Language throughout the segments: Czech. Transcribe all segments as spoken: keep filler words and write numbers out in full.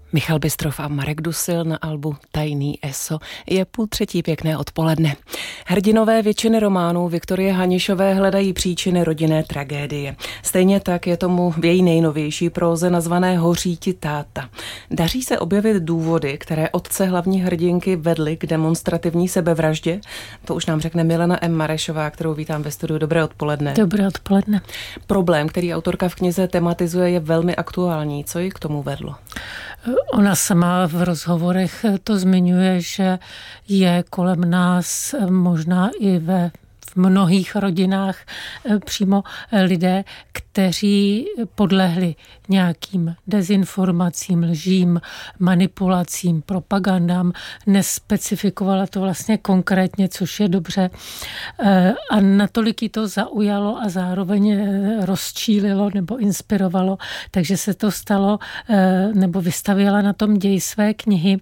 Michal Bystrov a Marek Dusil na albu Tajný eso. Je půl třetí, pěkné odpoledne. Hrdinové většiny románů Viktorie Hanišové hledají příčiny rodinné tragédie. Stejně tak je tomu v její nejnovější próze nazvané Hoří ti táta. Daří se objevit důvody, které otce hlavní hrdinky vedly k demonstrativní sebevraždě? To už nám řekne Milena M. Marešová, kterou vítám ve studiu. Dobré odpoledne. Dobré odpoledne. Problém, který autorka v knize tematizuje, je velmi aktuální. Co ji k tomu vedlo? Ona sama v rozhovorech to zmiňuje, že je kolem nás možná i ve v mnohých rodinách přímo lidé, kteří podlehli nějakým dezinformacím, lžím, manipulacím, propagandám. Nespecifikovala to vlastně konkrétně, což je dobře. A natolik jí to zaujalo a zároveň rozčílilo nebo inspirovalo, takže se to stalo nebo vystavěla na tom děj své knihy.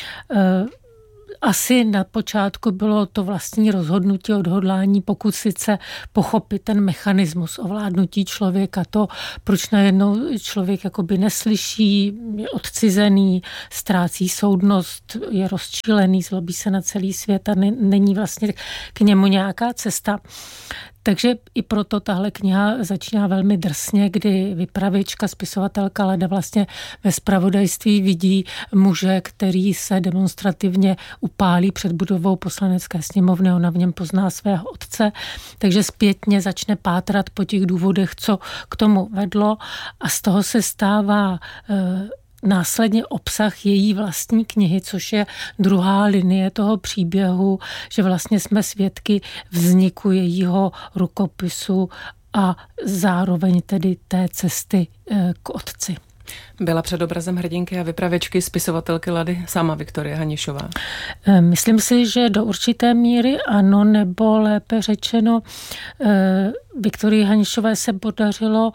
Asi na počátku bylo to vlastní rozhodnutí, odhodlání, pokusit se pochopit ten mechanismus ovládnutí člověka, to, proč najednou člověk jakoby neslyší, je odcizený, ztrácí soudnost, je rozčilený, zlobí se na celý svět a není vlastně k němu nějaká cesta. Takže i proto tahle kniha začíná velmi drsně, kdy vypravěčka, spisovatelka Lada vlastně ve zpravodajství vidí muže, který se demonstrativně upálí před budovou Poslanecké sněmovny. Ona v něm pozná svého otce, takže zpětně začne pátrat po těch důvodech, co k tomu vedlo, a z toho se stává e, následně obsah její vlastní knihy, což je druhá linie toho příběhu, že vlastně jsme svědky vzniku jejího rukopisu a zároveň tedy té cesty k otci. Byla před obrazem hrdinky a vypravěčky spisovatelky Lady sama Viktorie Hanišová? Myslím si, že do určité míry ano, nebo lépe řečeno, Viktorii Hanišové se podařilo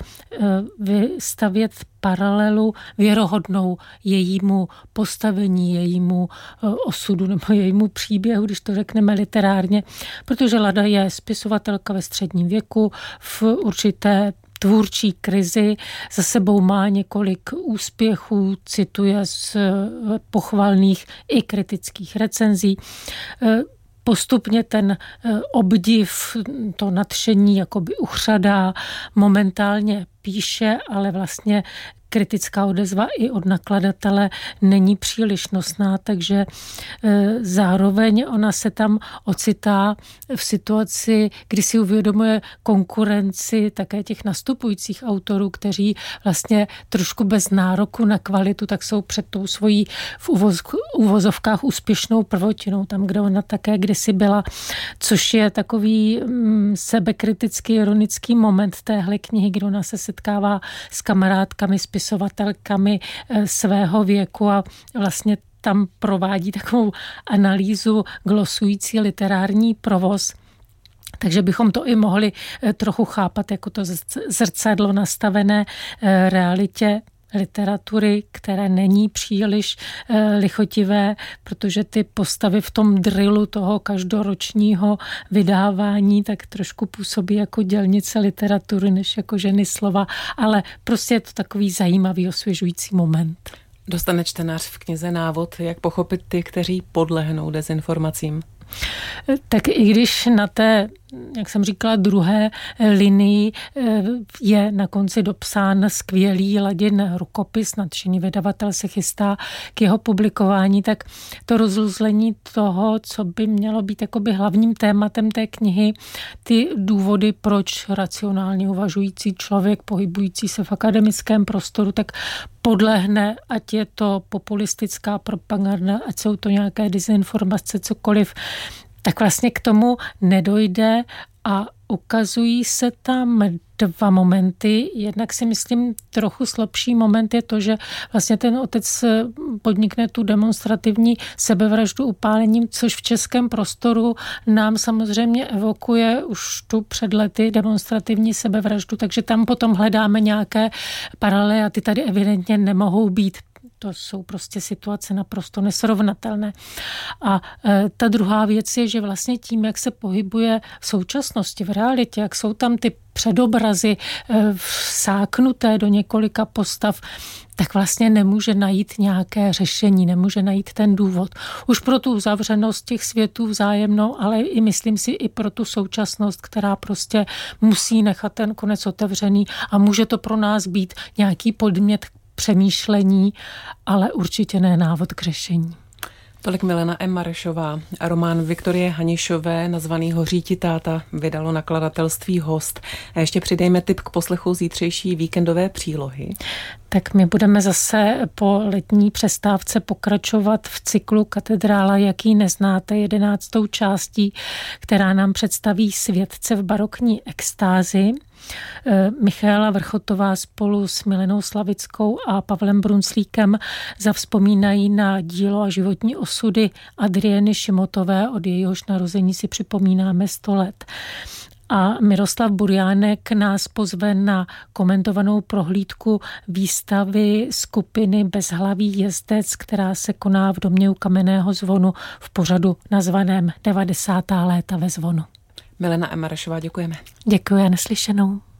vystavět paralelu věrohodnou jejímu postavení, jejímu osudu nebo jejímu příběhu, když to řekneme literárně, protože Lada je spisovatelka ve středním věku, v určité tvůrčí krizi, za sebou má několik úspěchů, cituje z pochvalných i kritických recenzí. Postupně ten obdiv, to nadšení jakoby uchřadá, momentálně píše, ale vlastně kritická odezva i od nakladatele není příliš nosná, takže zároveň ona se tam ocitá v situaci, kdy si uvědomuje konkurenci také těch nastupujících autorů, kteří vlastně trošku bez nároku na kvalitu, tak jsou před tou svojí v uvozovkách úspěšnou prvotinou, tam, kde ona také kdysi byla, což je takový mm, sebekritický, ironický moment téhle knihy, kdy ona se setkává s kamarádkami, spisovatelkami svého věku a vlastně tam provádí takovou analýzu glosující literární provoz. Takže bychom to i mohli trochu chápat jako to zrcadlo nastavené realitě literatury, které není příliš e, lichotivé, protože ty postavy v tom drillu toho každoročního vydávání tak trošku působí jako dělnice literatury, než jako ženy slova, ale prostě je to takový zajímavý, osvěžující moment. Dostane čtenář v knize návod, jak pochopit ty, kteří podlehnou dezinformacím? Tak i když na té, jak jsem říkala, druhé linii je na konci dopsán skvělý Ladin rukopis, nadšený vydavatel se chystá k jeho publikování, tak to rozluzlení toho, co by mělo být jakoby hlavním tématem té knihy, ty důvody, proč racionálně uvažující člověk, pohybující se v akademickém prostoru, tak podlehne, ať je to populistická propaganda, ať jsou to nějaké dezinformace, cokoliv, tak vlastně k tomu nedojde a ukazují se tam dva momenty. Jednak si myslím, trochu slabší moment je to, že vlastně ten otec podnikne tu demonstrativní sebevraždu upálením, což v českém prostoru nám samozřejmě evokuje už tu před lety demonstrativní sebevraždu, takže tam potom hledáme nějaké paralely a ty tady evidentně nemohou být. To jsou prostě situace naprosto nesrovnatelné. A e, ta druhá věc je, že vlastně tím, jak se pohybuje v současnosti, v realitě, jak jsou tam ty předobrazy e, vsáknuté do několika postav, tak vlastně nemůže najít nějaké řešení, nemůže najít ten důvod. Už pro tu uzavřenost těch světů vzájemnou, ale i myslím si i pro tu současnost, která prostě musí nechat ten konec otevřený a může to pro nás být nějaký podmět k přemýšlení, ale určitě ne návod k řešení. Tolik Milena M. Marešová. Román Viktorie Hanišové, nazvaný Hoří táta, vydalo nakladatelství Host. A ještě přidejme tip k poslechu zítřejší víkendové přílohy. Tak my budeme zase po letní přestávce pokračovat v cyklu Katedrála, jaký neznáte, jedenáctou částí, která nám představí světce v barokní extázi. Michaela Vrchotová spolu s Milenou Slavickou a Pavlem Brunclíkem zavzpomínají na dílo a životní osudy Adrieny Šimotové, od jejíhož narození si připomínáme sto let. A Miroslav Burjánek nás pozve na komentovanou prohlídku výstavy skupiny Bezhlavý jezdec, která se koná v domě u Kamenného zvonu v pořadu nazvaném devadesátá léta ve zvonu. Milena M. Marešová, děkujeme. Děkuji a neslyšenou.